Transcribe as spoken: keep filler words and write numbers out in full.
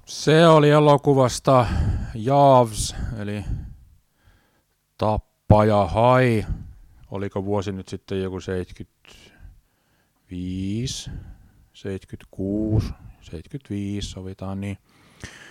Se oli elokuvasta Jaws, eli Tappaja Hai. Oliko vuosi nyt sitten joku seitsemänkymmentäviisi, seitsemänkymmentäkuusi, seitsemänkymmentäviisi sovitaan niin.